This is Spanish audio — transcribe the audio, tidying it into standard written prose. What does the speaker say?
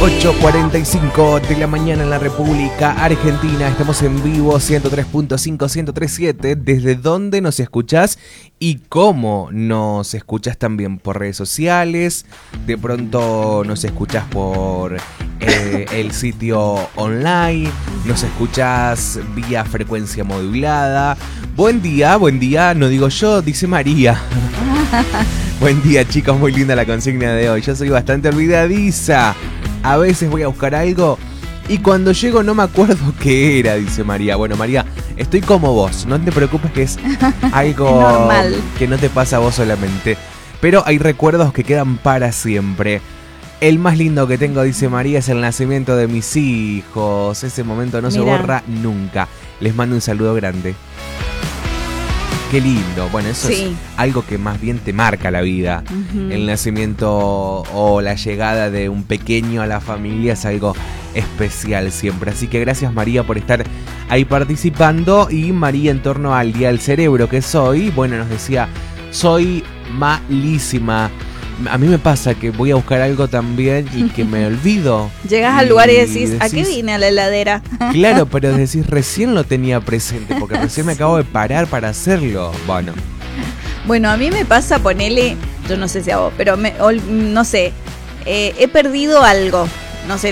8:45 de la mañana en la República Argentina. Estamos en vivo 103.5, 103.7. ¿Desde dónde nos escuchás y cómo nos escuchás? También por redes sociales. De pronto nos escuchás por el sitio online. Nos escuchás vía frecuencia modulada. Buen día, no digo yo, dice María. Buen día, chicos, muy linda la consigna de hoy. Yo soy bastante olvidadiza. A veces voy a buscar algo y cuando llego no me acuerdo qué era, dice María. Bueno, María, estoy como vos. No te preocupes, que es algo normal, que no te pasa a vos solamente. Pero hay recuerdos que quedan para siempre. El más lindo que tengo, dice María, es el nacimiento de mis hijos. Ese momento no se borra nunca. Les mando un saludo grande. Qué lindo. Bueno, eso sí, es algo que más bien te marca la vida. El nacimiento o la llegada de un pequeño a la familia es algo especial siempre. Así que gracias, María, por estar ahí participando. Y María, en torno al Día del Cerebro que soy, bueno, nos decía, soy malísima. A mí me pasa que voy a buscar algo también y que me olvido. Llegas al lugar y decís, ¿a qué vine a la heladera? Claro, pero decís, recién lo tenía presente, porque recién me acabo de parar para hacerlo. Bueno, a mí me pasa, ponele, yo no sé si a vos, pero no sé, he perdido algo. No sé,